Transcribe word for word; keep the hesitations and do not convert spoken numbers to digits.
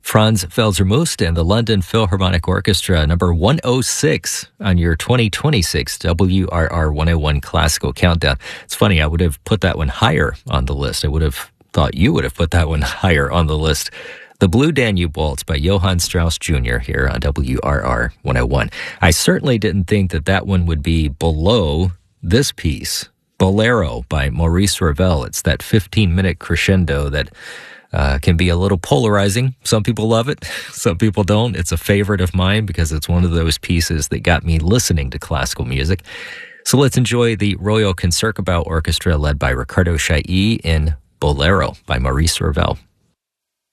Franz Felser-Must and the London Philharmonic Orchestra, number one oh six on your twenty twenty-six W R R one oh one Classical Countdown. It's funny, I would have put that one higher on the list. I would have thought you would have put that one higher on the list. The Blue Danube Waltz by Johann Strauss Junior here on W R R one oh one. I certainly didn't think that that one would be below this piece, Bolero by Maurice Ravel. It's that fifteen-minute crescendo that Uh, can be a little polarizing. Some people love it, some people don't. It's a favorite of mine because it's one of those pieces that got me listening to classical music. So let's enjoy the Royal Concertgebouw Orchestra led by Ricardo Chailly in Bolero by Maurice Ravel.